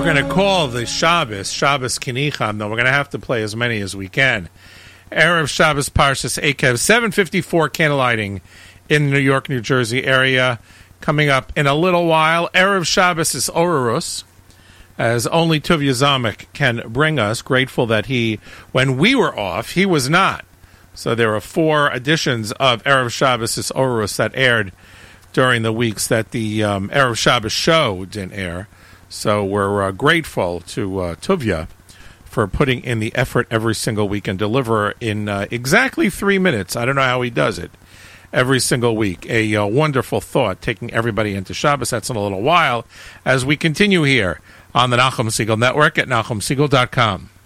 going to call the Shabbos Kinicham, though we're going to have to play as many as we can. Erev Shabbos Parshas Ekev, 7:54 candlelighting in the New York, New Jersey area. Coming up in a little while, Erev Shabbos is Ororus, as only Tuvia Zamek can bring us. Grateful that when we were off, he was not. So there are 4 editions of Erev Shabbos is Ororus that aired during the weeks that the Erev Shabbos show didn't air. So we're grateful to Tuvia for putting in the effort every single week and deliver in exactly 3 minutes. I don't know how he does it. Every single week. A wonderful thought, taking everybody into Shabbos. That's in a little while as we continue here on the Nachum Segal Network at NachumSegal.com.